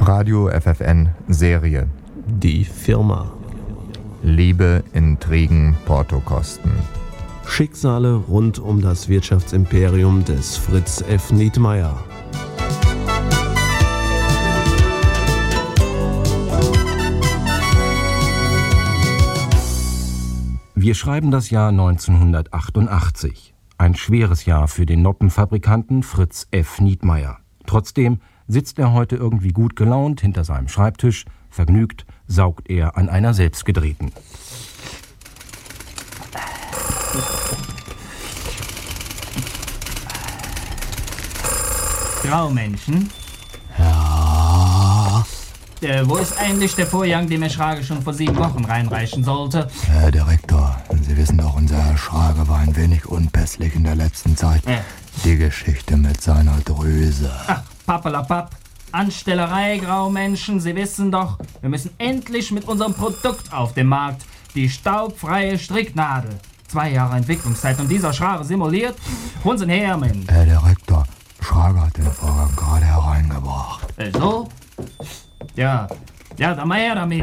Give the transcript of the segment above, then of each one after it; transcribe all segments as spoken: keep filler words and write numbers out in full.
Radio F F N Serie. Die Firma. Liebe, Intrigen, Portokosten. Schicksale rund um das Wirtschaftsimperium des Fritz F. Nietmeyer. Wir schreiben das Jahr neunzehnhundertachtundachtzig. Ein schweres Jahr für den Noppenfabrikanten Fritz F. Nietmeyer. Trotzdem sitzt er heute irgendwie gut gelaunt hinter seinem Schreibtisch. Vergnügt saugt er an einer selbstgedrehten. Graumenschen? Ja. Äh, wo ist eigentlich der Vorgang, den Herr Schrage schon vor sieben Wochen reinreichen sollte? Herr Direktor, Sie wissen doch, unser Herr Schrage war ein wenig unpässlich in der letzten Zeit. Äh. Die Geschichte mit seiner Drüse. Ach, pappelapapp. Anstellerei, Graumenschen, Sie wissen doch, wir müssen endlich mit unserem Produkt auf den Markt. Die staubfreie Stricknadel. Zwei Jahre Entwicklungszeit und dieser Schrage simuliert. Holen Sie ihn her, Mensch. Herr Direktor, Schrage hat den Vorgang gerade hereingebracht. Äh, so? Ja, ja, dann mal her damit.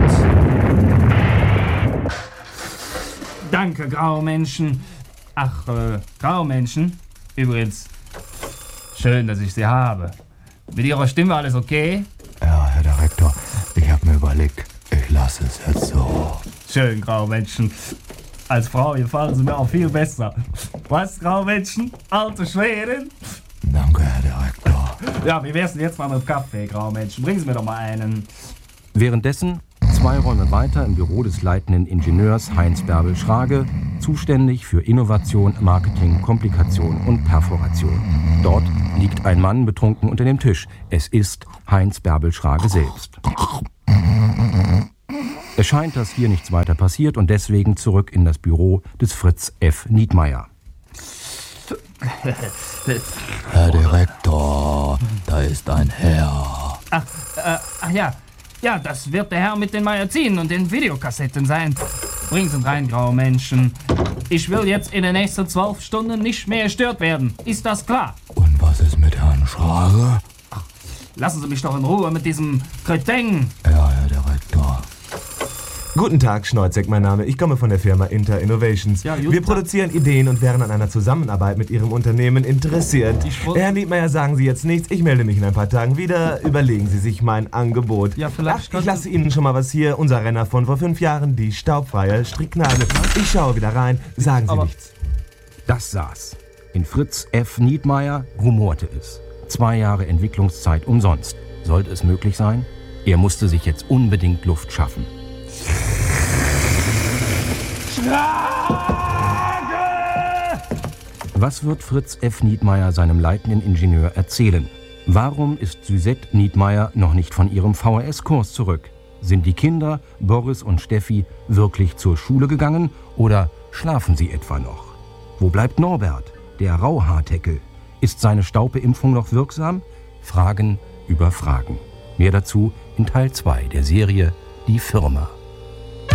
Danke, Graumenschen. Ach, äh, Graumenschen. Übrigens, schön, dass ich Sie habe. Mit Ihrer Stimme alles okay? Ja, Herr Direktor, ich habe mir überlegt, ich lasse es jetzt so. Schön, Graumenschen. Als Frau gefallen Sie mir auch viel besser. Was, Graumenschen? Alte Schweden? Danke, Herr Direktor. Ja, wie wär's denn jetzt mal mit dem Kaffee, Graumenschen? Bringen Sie mir doch mal einen. Währenddessen zwei Räume weiter im Büro des leitenden Ingenieurs Heinz Bärbel Schrage, zuständig für Innovation, Marketing, Komplikation und Perforation. Dort liegt ein Mann betrunken unter dem Tisch. Es ist Heinz Bärbel Schrage selbst. Es scheint, dass hier nichts weiter passiert und deswegen zurück in das Büro des Fritz F. Nietmeyer. Herr Direktor, da ist ein Herr. Ach, äh, ach ja. Ja, das wird der Herr mit den Magazinen und den Videokassetten sein. Bringen Sie ihn rein, Graumenschen. Ich will jetzt in den nächsten zwölf Stunden nicht mehr gestört werden. Ist das klar? Und was ist mit Herrn Schrage? Ach, lassen Sie mich doch in Ruhe mit diesem Kretin. Ja, Herr Direktor. Guten Tag, Schneuzek, mein Name. Ich komme von der Firma Inter Innovations. Ja, guten Wir Tag. produzieren Ideen und wären an einer Zusammenarbeit mit Ihrem Unternehmen interessiert. Ich wollt- Herr Nietmeyer, sagen Sie jetzt nichts. Ich melde mich in ein paar Tagen wieder. Überlegen Sie sich mein Angebot. Ja, vielleicht Ach, ich könnten- lasse Ihnen schon mal was hier. Unser Renner von vor fünf Jahren, die staubfreie Stricknadel. Ich schaue wieder rein. Sagen Sie Aber- nichts. Das saß. In Fritz F. Nietmeyer rumorte es. Zwei Jahre Entwicklungszeit umsonst. Sollte es möglich sein? Er musste sich jetzt unbedingt Luft schaffen. Was wird Fritz F. Nietmeyer seinem leitenden Ingenieur erzählen? Warum ist Suzette Nietmeyer noch nicht von ihrem V H S-Kurs zurück? Sind die Kinder, Boris und Steffi, wirklich zur Schule gegangen oder schlafen sie etwa noch? Wo bleibt Norbert, der Rauhaarteckel? Ist seine Staubeimpfung noch wirksam? Fragen über Fragen. Mehr dazu in Teil zwei der Serie Die Firma.